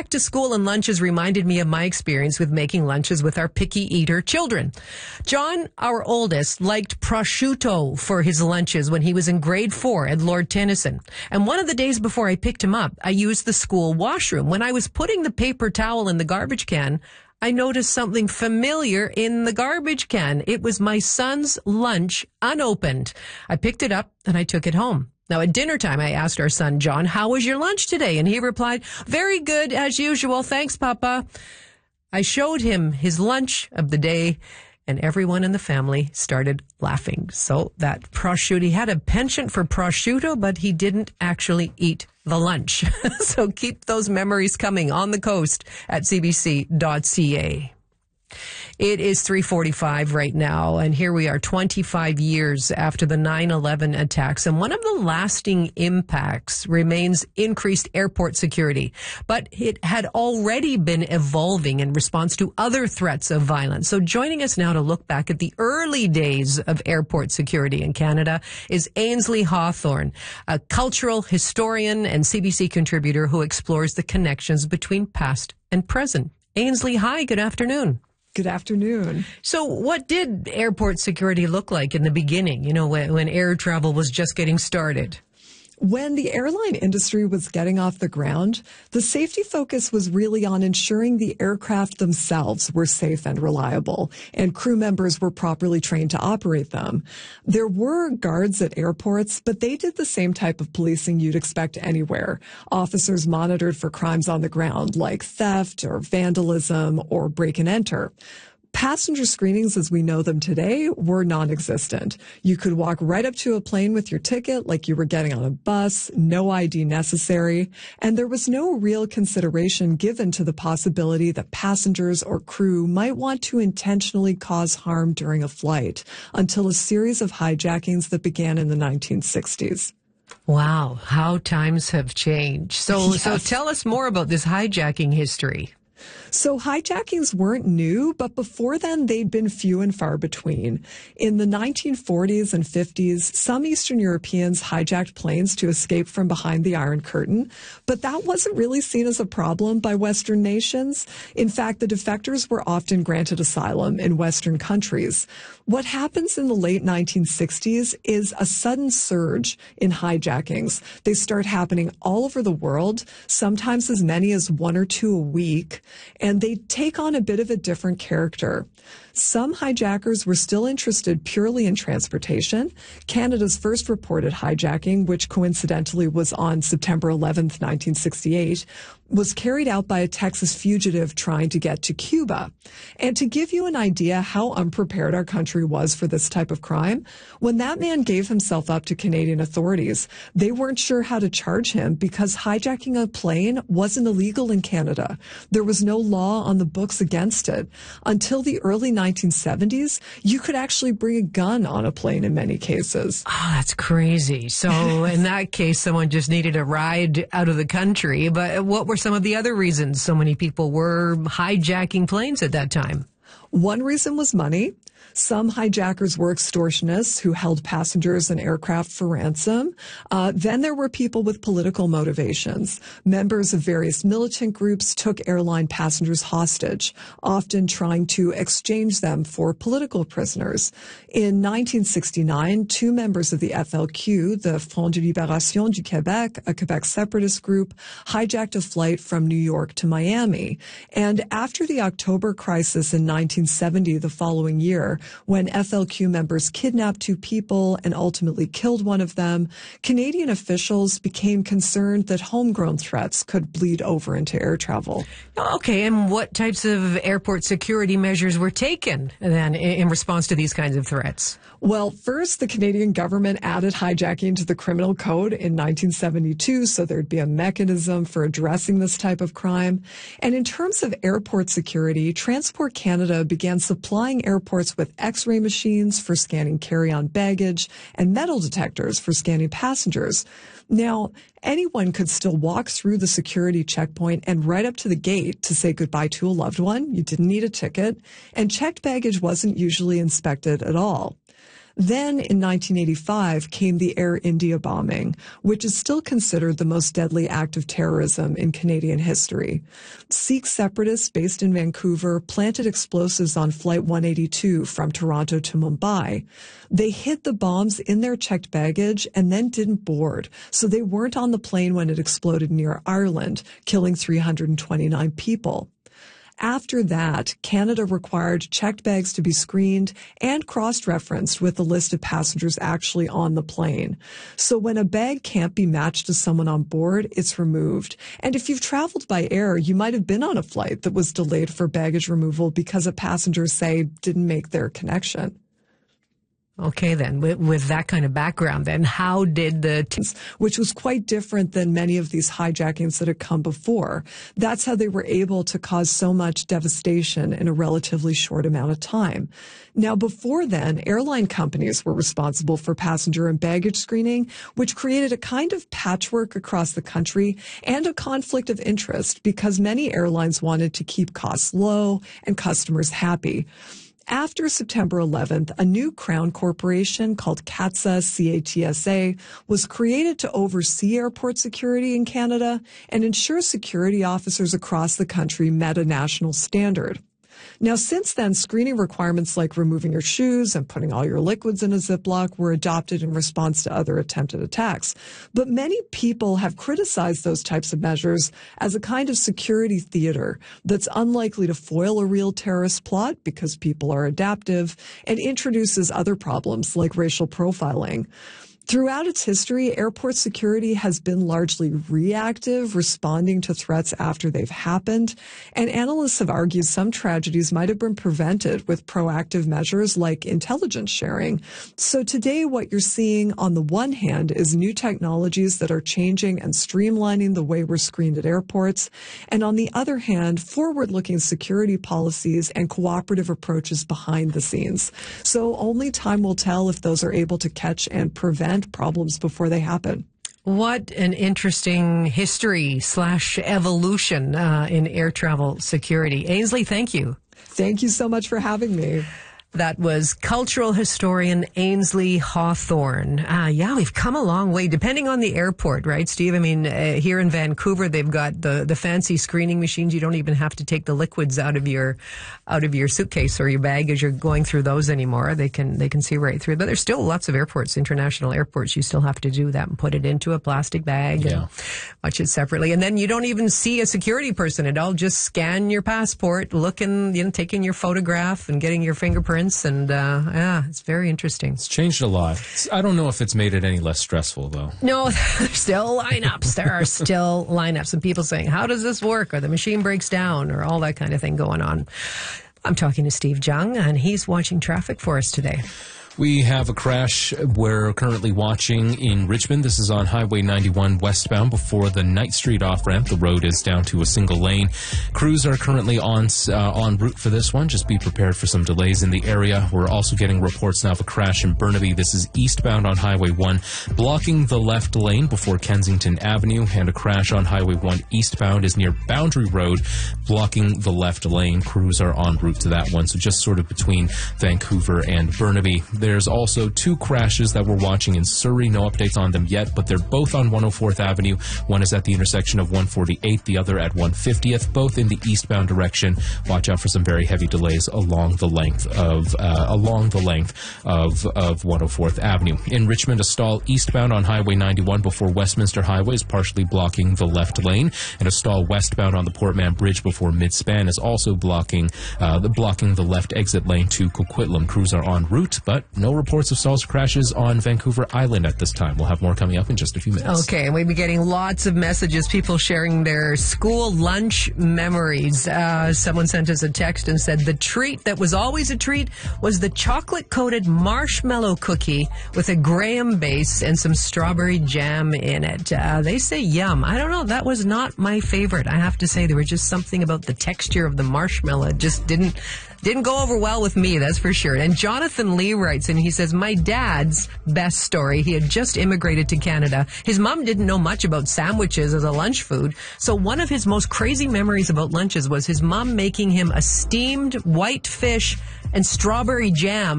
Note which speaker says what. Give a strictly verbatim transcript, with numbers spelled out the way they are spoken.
Speaker 1: back to school and lunches reminded me of my experience with making lunches with our picky eater children. John, our oldest, liked prosciutto for his lunches when he was in grade four at Lord Tennyson. And one of the days before I picked him up, I used the school washroom. When I was putting the paper towel in the garbage can, I noticed something familiar in the garbage can. It was my son's lunch, unopened. I picked it up and I took it home. Now, at dinner time, I asked our son, John, how was your lunch today? And he replied, very good, as usual. Thanks, Papa. I showed him his lunch of the day, and everyone in the family started laughing. So that prosciutto, he had a penchant for prosciutto, but he didn't actually eat the lunch. So keep those memories coming on the coast at c b c dot c a. It is three forty-five right now, and here we are twenty-five years after the nine eleven attacks, and one of the lasting impacts remains increased airport security. But it had already been evolving in response to other threats of violence. So joining us now to look back at the early days of airport security in Canada is Ainsley Hawthorne, a cultural historian and C B C contributor who explores the connections between past and present. Ainsley, hi, good afternoon.
Speaker 2: Good afternoon.
Speaker 1: So what did airport security look like in the beginning, you know, when, when air travel was just getting started?
Speaker 2: When the airline industry was getting off the ground, the safety focus was really on ensuring the aircraft themselves were safe and reliable, and crew members were properly trained to operate them. There were guards at airports, but they did the same type of policing you'd expect anywhere. Officers monitored for crimes on the ground, like theft or vandalism or break and enter. Passenger screenings as we know them today were non-existent. You could walk right up to a plane with your ticket like you were getting on a bus, no I D necessary, and there was no real consideration given to the possibility that passengers or crew might want to intentionally cause harm during a flight until a series of hijackings that began in the nineteen sixties.
Speaker 1: Wow, how times have changed. So,
Speaker 2: Yes.
Speaker 1: so tell us more about this hijacking history.
Speaker 2: So hijackings weren't new, but before then they'd been few and far between. In the nineteen forties and fifties, some Eastern Europeans hijacked planes to escape from behind the Iron Curtain, but that wasn't really seen as a problem by Western nations. In fact, the defectors were often granted asylum in Western countries. What happens in the late nineteen sixties is a sudden surge in hijackings. They start happening all over the world, sometimes as many as one or two a week, and they take on a bit of a different character. Some hijackers were still interested purely in transportation. Canada's first reported hijacking, which coincidentally was on September eleventh, nineteen sixty-eight, was carried out by a Texas fugitive trying to get to Cuba. And to give you an idea how unprepared our country was for this type of crime, when that man gave himself up to Canadian authorities, they weren't sure how to charge him because hijacking a plane wasn't illegal in Canada. There was no law on the books against it. Until the early nineteen seventies, you could actually bring a gun on a plane in many cases.
Speaker 1: Oh, that's crazy. So in that case, someone just needed a ride out of the country. But what were some of the other reasons so many people were hijacking planes at that time?
Speaker 2: One reason was money. Some hijackers were extortionists who held passengers and aircraft for ransom. Uh, then there were people with political motivations. Members of various militant groups took airline passengers hostage, often trying to exchange them for political prisoners. In nineteen sixty-nine, two members of the F L Q, the Front de Libération du Québec, a Quebec separatist group, hijacked a flight from New York to Miami. And after the October crisis in nineteen seventy, the following year, when F L Q members kidnapped two people and ultimately killed one of them, Canadian officials became concerned that homegrown threats could bleed over into air travel.
Speaker 1: Okay, and what types of airport security measures were taken then in response to these kinds of threats?
Speaker 2: Well, first, the Canadian government added hijacking to the criminal code in nineteen seventy-two, so there'd be a mechanism for addressing this type of crime. And in terms of airport security, Transport Canada began supplying airports with X-ray machines for scanning carry-on baggage and metal detectors for scanning passengers. Now, anyone could still walk through the security checkpoint and right up to the gate to say goodbye to a loved one. You didn't need a ticket, and checked baggage wasn't usually inspected at all. Then in nineteen eighty-five came the Air India bombing, which is still considered the most deadly act of terrorism in Canadian history. Sikh separatists based in Vancouver planted explosives on Flight one eighty-two from Toronto to Mumbai. They hid the bombs in their checked baggage and then didn't board, so they weren't on the plane when it exploded near Ireland, killing three hundred twenty-nine people. After that, Canada required checked bags to be screened and cross-referenced with the list of passengers actually on the plane. So when a bag can't be matched to someone on board, it's removed. And if you've traveled by air, you might have been on a flight that was delayed for baggage removal because a passenger, say, didn't make their connection.
Speaker 1: Okay, then, with, with that kind of background, then, how did the... T-
Speaker 2: Which was quite different than many of these hijackings that had come before. That's how they were able to cause so much devastation in a relatively short amount of time. Now, before then, airline companies were responsible for passenger and baggage screening, which created a kind of patchwork across the country and a conflict of interest because many airlines wanted to keep costs low and customers happy. After September eleventh, a new Crown corporation called CATSA, C A T S A, was created to oversee airport security in Canada and ensure security officers across the country met a national standard. Now, since then, screening requirements like removing your shoes and putting all your liquids in a Ziploc were adopted in response to other attempted attacks. But many people have criticized those types of measures as a kind of security theater that's unlikely to foil a real terrorist plot because people are adaptive and introduces other problems like racial profiling. Throughout its history, airport security has been largely reactive, responding to threats after they've happened. And analysts have argued some tragedies might have been prevented with proactive measures like intelligence sharing. So today, what you're seeing on the one hand is new technologies that are changing and streamlining the way we're screened at airports. And on the other hand, forward-looking security policies and cooperative approaches behind the scenes. So only time will tell if those are able to catch and prevent problems before they happen.
Speaker 1: What an interesting history slash evolution uh, in air travel security. Ainsley, thank you.
Speaker 2: Thank you so much for having me.
Speaker 1: That was cultural historian Ainsley Hawthorne. Uh, yeah, we've come a long way, depending on the airport, right, Steve? I mean, uh, here in Vancouver, they've got the, the fancy screening machines. You don't even have to take the liquids out of your out of your suitcase or your bag as you're going through those anymore. They can they can see right through. But there's still lots of airports, international airports. You still have to do that and put it into a plastic bag
Speaker 3: yeah.
Speaker 1: and watch it separately. And then you don't even see a security person at all. Just scan your passport, looking, you know, taking your photograph and getting your fingerprint. And uh, yeah, it's very interesting.
Speaker 3: It's changed a lot. It's, I don't know if it's made it any less stressful, though.
Speaker 1: No, there's still lineups. There are still lineups and people saying, how does this work? Or the machine breaks down or all that kind of thing going on. I'm talking to Steve Jung, and he's watching traffic for us today.
Speaker 3: We have a crash we're currently watching in Richmond. This is on Highway ninety-one westbound before the Knight Street off-ramp. The road is down to a single lane. Crews are currently on uh, en route for this one. Just be prepared for some delays in the area. We're also getting reports now of a crash in Burnaby. This is eastbound on Highway one, blocking the left lane before Kensington Avenue, and a crash on Highway one eastbound is near Boundary Road, blocking the left lane. Crews are en route to that one, so just sort of between Vancouver and Burnaby. There's also two crashes that we're watching in Surrey. No updates on them yet, but they're both on one oh fourth Avenue. One is at the intersection of one forty-eighth, the other at one fiftieth, both in the eastbound direction. Watch out for some very heavy delays along the length of uh, along the length of of one oh fourth Avenue. In Richmond, a stall eastbound on Highway ninety-one before Westminster Highway is partially blocking the left lane, and a stall westbound on the Portman Bridge before Midspan is also blocking uh, the blocking the left exit lane to Coquitlam. Crews are en route, but no reports of stalls or crashes on Vancouver Island at this time. We'll have more coming up in just a few minutes.
Speaker 1: Okay, and we'll be getting lots of messages, people sharing their school lunch memories. Uh, someone sent us a text and said the treat that was always a treat was the chocolate-coated marshmallow cookie with a graham base and some strawberry jam in it. Uh, they say yum. I don't know. That was not my favorite. I have to say there was just something about the texture of the marshmallow. It just didn't Didn't go over well with me, that's for sure. And Jonathan Lee writes, and he says, my dad's best story, he had just immigrated to Canada. His mom didn't know much about sandwiches as a lunch food, so one of his most crazy memories about lunches was his mom making him a steamed white fish and strawberry jam